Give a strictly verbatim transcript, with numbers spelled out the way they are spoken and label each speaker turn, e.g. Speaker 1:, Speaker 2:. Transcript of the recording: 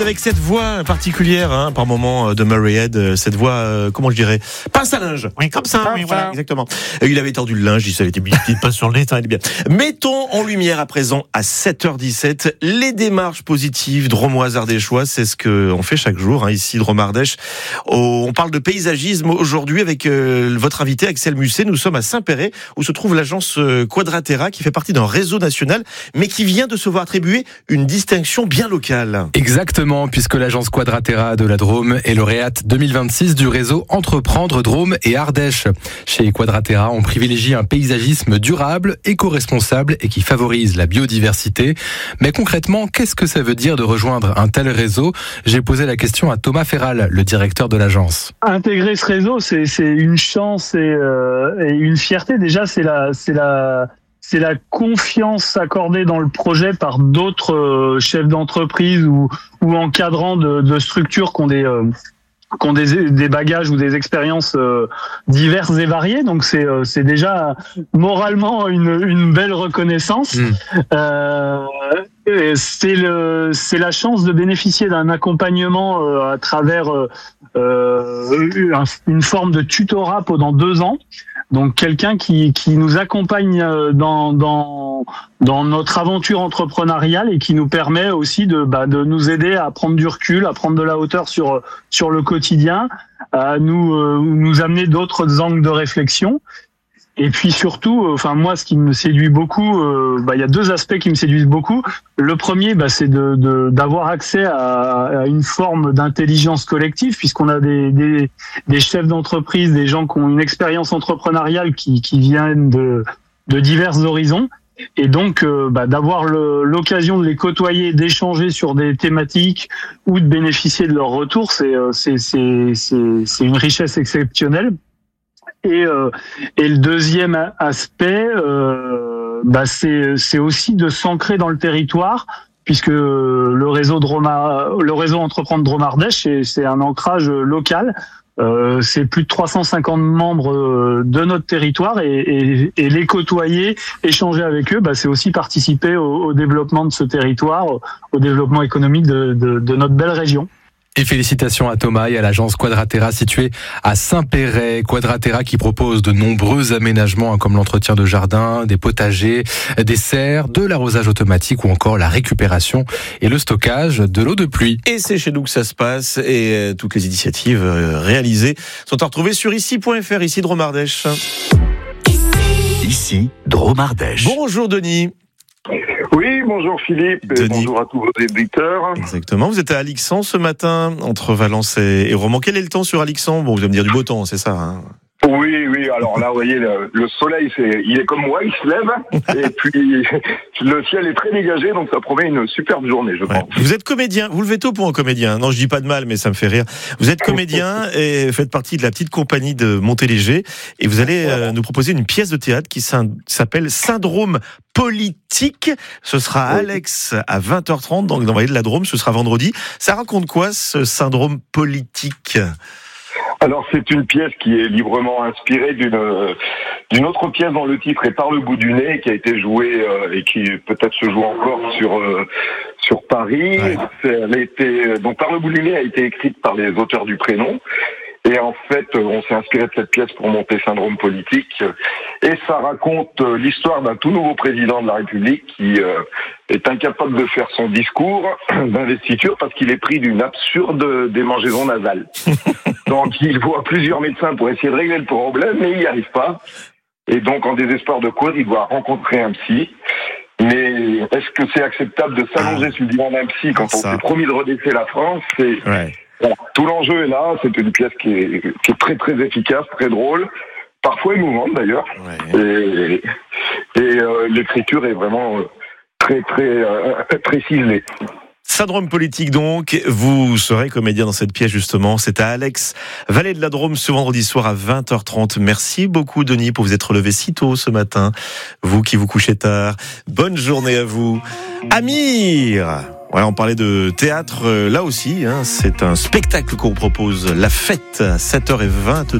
Speaker 1: avec cette voix particulière, hein, par moment de Murray Head, cette voix, euh, comment je dirais, pince à linge. Oui, comme ça, oui, voilà, exactement. Il avait tendu le linge, il savait, il était pas sur le nez, ça allait bien. Mettons en lumière à présent, à sept heures dix-sept, les démarches positives drômoises ardéchois. C'est ce qu'on fait chaque jour, hein, ici, Drôme Ardèche. Oh, on parle de paysagisme aujourd'hui avec euh, votre invité, Axel Musset. Nous sommes à Saint-Péret, où se trouve l'agence Quadratera, qui fait partie d'un réseau national, mais qui vient de se voir attribuer une distinction bien locale.
Speaker 2: Exactement, puisque l'agence Quadratera de la Drôme est lauréate deux mille vingt-six du réseau Entreprendre Drôme et Ardèche. Chez Quadratera, on privilégie un paysagisme durable, éco-responsable et qui favorise la biodiversité. Mais concrètement, qu'est-ce que ça veut dire de rejoindre un tel réseau ? J'ai posé la question à Thomas Ferral, le directeur de l'agence.
Speaker 3: Intégrer ce réseau, c'est, c'est une chance et, euh, et une fierté. Déjà, c'est la, c'est la, c'est la confiance accordée dans le projet par d'autres euh, chefs d'entreprise ou, ou encadrants de, de structures qui ont des, euh, qui ont des, des bagages ou des expériences euh, diverses et variées. Donc c'est, euh, c'est déjà moralement une, une belle reconnaissance. Mmh. Euh, c'est le, c'est la chance de bénéficier d'un accompagnement euh, à travers euh, une forme de tutorat pendant deux ans. Donc quelqu'un qui qui nous accompagne dans dans dans notre aventure entrepreneuriale et qui nous permet aussi de bah de nous aider à prendre du recul, à prendre de la hauteur sur sur le quotidien, à nous euh, nous amener d'autres angles de réflexion. Et puis surtout, enfin moi, ce qui me séduit beaucoup, euh, bah il y a deux aspects qui me séduisent beaucoup. Le premier, bah c'est de, de d'avoir accès à, à une forme d'intelligence collective, puisqu'on a des, des des chefs d'entreprise, des gens qui ont une expérience entrepreneuriale qui qui viennent de de divers horizons. Et donc, euh, bah, d'avoir le, l'occasion de les côtoyer, d'échanger sur des thématiques ou de bénéficier de leur retour, c'est c'est c'est c'est, c'est une richesse exceptionnelle. Et, euh, et le deuxième aspect, euh, bah c'est, c'est aussi de s'ancrer dans le territoire, puisque le réseau Drôme, le réseau Entreprendre Drôme Ardèche, c'est, c'est un ancrage local. Euh, c'est plus de trois cent cinquante membres de notre territoire et, et, et les côtoyer, échanger avec eux, bah c'est aussi participer au, au développement de ce territoire, au développement économique de, de, de notre belle région.
Speaker 2: Et félicitations à Thomas et à l'agence Quadratera située à Saint-Péret. Quadratera qui propose de nombreux aménagements comme l'entretien de jardins, des potagers, des serres, de l'arrosage automatique ou encore la récupération et le stockage de l'eau de pluie.
Speaker 1: Et c'est chez nous que ça se passe et toutes les initiatives réalisées sont à retrouver sur ici point f r, ici Drôme Ardèche.
Speaker 4: Ici Drôme Ardèche.
Speaker 1: Bonjour Denis.
Speaker 5: Oui, bonjour Philippe, et bonjour à tous vos éditeurs.
Speaker 1: Exactement, vous êtes à Alixan ce matin, entre Valence et, et Romans. Quel est le temps sur Alixan ? Bon, vous allez me dire du beau temps, c'est ça, hein ?
Speaker 5: Oui, oui, alors là, vous voyez, le, le soleil, c'est, il est comme moi, il se lève, et puis le ciel est très dégagé, donc ça promet une superbe journée, je pense. Ouais.
Speaker 1: Vous êtes comédien, vous levez tôt pour un comédien. Non, je dis pas de mal, mais ça me fait rire. Vous êtes comédien et faites partie de la petite compagnie de Montéléger, et vous allez euh, nous proposer une pièce de théâtre qui s'appelle Syndrome Politique. Ce sera à Alex à vingt heures trente, donc dans Vallée de la Drôme, ce sera vendredi. Ça raconte quoi, ce syndrome politique ?
Speaker 5: Alors c'est une pièce qui est librement inspirée d'une d'une autre pièce dont le titre est Par le bout du nez, qui a été jouée euh, et qui peut-être se joue encore sur euh, sur Paris. Ouais. Elle a été donc Par le bout du nez a été écrite par les auteurs du prénom. Et en fait, on s'est inspiré de cette pièce pour monter Syndrome Politique. Et ça raconte l'histoire d'un tout nouveau président de la République qui euh, est incapable de faire son discours d'investiture parce qu'il est pris d'une absurde démangeaison nasale. Donc il voit plusieurs médecins pour essayer de régler le problème, mais il n'y arrive pas. Et donc en désespoir de cause, il doit rencontrer un psy. Mais est-ce que c'est acceptable de s'allonger ah, sur le divan d'un psy quand ça. on s'est promis de redresser la France ? C'est... Ouais. Bon, tout l'enjeu est là, c'est une pièce qui est, qui est très très efficace, très drôle, parfois émouvante d'ailleurs, ouais. et, et euh, l'écriture est vraiment très très euh, très ciselée.
Speaker 1: Syndrome Politique donc, vous serez comédien dans cette pièce justement, c'est à Alex, Vallée de la Drôme ce vendredi soir à vingt heures trente. Merci beaucoup Denis pour vous être levé si tôt ce matin, vous qui vous couchez tard, bonne journée à vous. Amir, voilà, on parlait de théâtre, là aussi, hein, c'est un spectacle qu'on propose, La Fête à sept heures vingt-deux.